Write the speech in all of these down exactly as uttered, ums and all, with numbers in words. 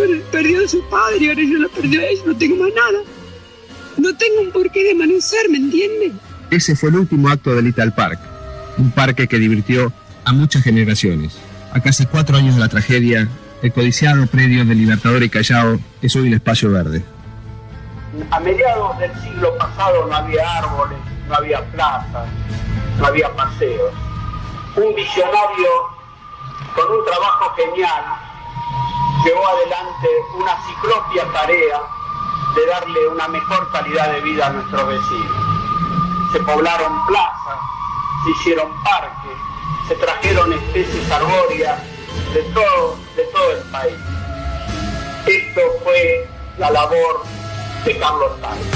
perdió a su padre y ahora yo lo perdió a ella, no tengo más nada. No tengo un porqué de amanecer, ¿me entiendes? Ese fue el último acto de Little Park, un parque que divirtió a muchas generaciones. A casi cuatro años de la tragedia, el codiciado predio del Libertador y Callao es hoy un espacio verde. A mediados del siglo pasado no había árboles, no había plazas, no había paseos. Un visionario con un trabajo genial llevó adelante una ciclopia tarea de darle una mejor calidad de vida a nuestros vecinos. Se poblaron plazas, se hicieron parques, se trajeron especies arbóreas de todo, de todo el país. Esto fue la labor de Carlos Sainz.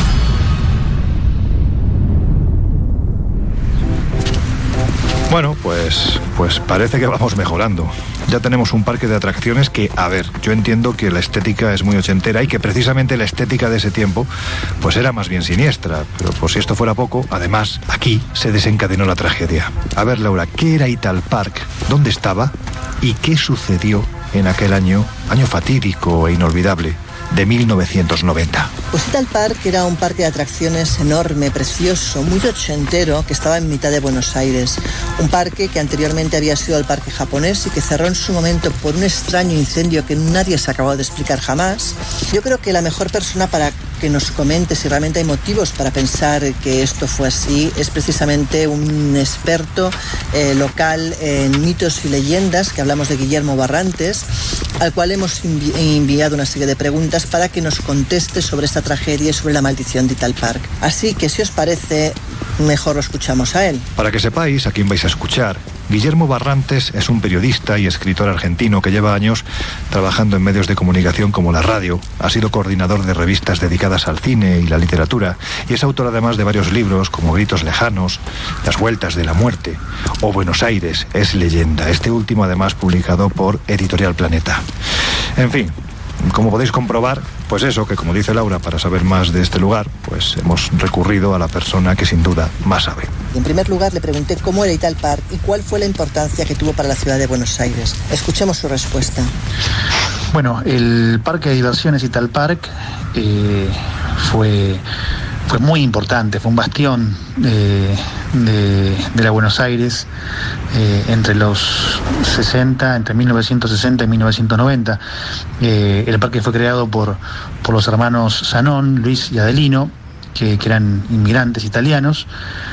Bueno, pues, pues parece que vamos mejorando. Ya tenemos un parque de atracciones que, a ver, yo entiendo que la estética es muy ochentera y que precisamente la estética de ese tiempo pues era más bien siniestra. Pero por si esto fuera poco, además, aquí se desencadenó la tragedia. A ver, Laura, ¿qué era Ital Park? ¿Dónde estaba? ¿Y qué sucedió en aquel año, año fatídico e inolvidable, de mil novecientos noventa? Pues Ital Park era un parque de atracciones enorme, precioso, muy ochentero, que estaba en mitad de Buenos Aires. Un parque que anteriormente había sido el parque japonés y que cerró en su momento por un extraño incendio que nadie se acabó de explicar jamás. Yo creo que la mejor persona para que nos comente si realmente hay motivos para pensar que esto fue así es precisamente un experto eh, local en mitos y leyendas, que hablamos de Guillermo Barrantes, al cual hemos envi- enviado una serie de preguntas para que nos conteste sobre esta tragedia y sobre la maldición de Ital Park. Así que si os parece, mejor lo escuchamos a él. Para que sepáis a quién vais a escuchar, Guillermo Barrantes es un periodista y escritor argentino que lleva años trabajando en medios de comunicación como la radio. Ha sido coordinador de revistas dedicadas al cine y la literatura y es autor además de varios libros como Gritos lejanos, Las vueltas de la muerte o Buenos Aires es leyenda, este último además publicado por Editorial Planeta. En fin, como podéis comprobar, pues eso, que como dice Laura, para saber más de este lugar, pues hemos recurrido a la persona que sin duda más sabe. En primer lugar le pregunté cómo era Ital Park y cuál fue la importancia que tuvo para la ciudad de Buenos Aires. Escuchemos su respuesta. Bueno, el parque de diversiones Ital Park eh, fue, fue muy importante, fue un bastión eh, de, de la Buenos Aires eh, entre los sesenta, entre mil novecientos sesenta y mil novecientos noventa. Eh, el parque fue creado por, por los hermanos Zanón, Luis y Adelino, que, que eran inmigrantes italianos,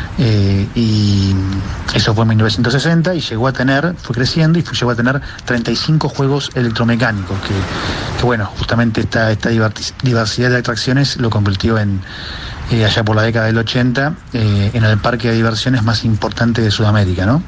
eh, y eso fue en mil novecientos sesenta y llegó a tener, fue creciendo y fue, llegó a tener treinta y cinco juegos electromecánicos, que, que bueno, justamente esta, esta diversidad de atracciones lo convirtió en, eh, allá por la década del ochenta, eh, en el parque de diversiones más importante de Sudamérica, ¿no?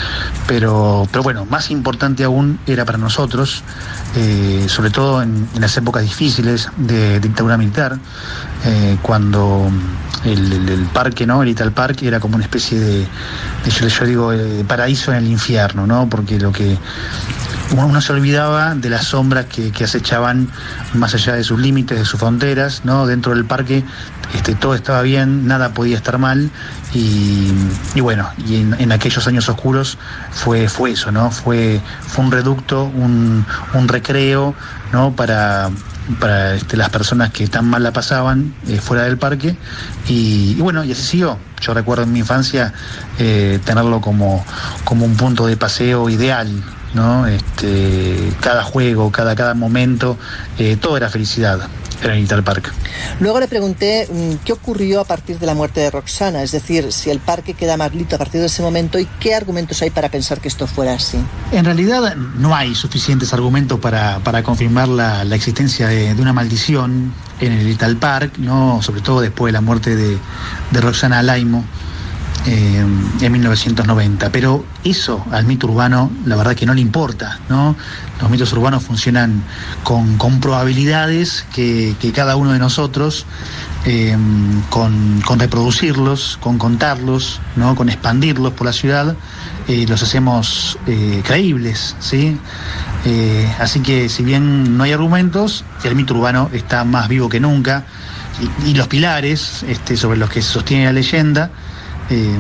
Pero, pero bueno, más importante aún era para nosotros, eh, sobre todo en, en las épocas difíciles de dictadura militar, eh, cuando el, el, el parque, ¿no? El Ital Park era como una especie de, de yo, yo digo, de paraíso en el infierno, ¿no? Porque lo que uno se olvidaba de las sombras que, que acechaban más allá de sus límites, de sus fronteras, ¿no? Dentro del parque este, todo estaba bien, nada podía estar mal, y, y bueno, y en, en aquellos años oscuros fue, fue eso, ¿no? Fue, fue un reducto, un, un recreo, ¿no? Para, para este, las personas que tan mal la pasaban eh, fuera del parque, y, y bueno, y así siguió. Yo recuerdo en mi infancia eh, tenerlo como, como un punto de paseo ideal, ¿no? Este, cada juego, cada, cada momento, eh, todo era felicidad en el Ital Park. Luego le pregunté qué ocurrió a partir de la muerte de Roxana, es decir, si el parque queda maldito a partir de ese momento y qué argumentos hay para pensar que esto fuera así. En realidad no hay suficientes argumentos para, para confirmar la, la existencia de, de una maldición en el Ital Park, ¿no? Sobre todo después de la muerte de, de Roxana Alaimo. Eh, en mil novecientos noventa, pero eso al mito urbano la verdad que no le importa, ¿no? Los mitos urbanos funcionan con, con probabilidades que, que cada uno de nosotros, eh, con, con reproducirlos, con contarlos, ¿no? Con expandirlos por la ciudad, eh, los hacemos eh, creíbles, ¿sí? Eh, así que si bien no hay argumentos, el mito urbano está más vivo que nunca, y, y los pilares este, sobre los que se sostiene la leyenda, Eh,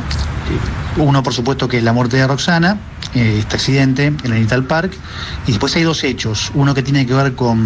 uno por supuesto que es la muerte de Roxana, eh, este accidente en el Ital Park, y después hay dos hechos, uno que tiene que ver con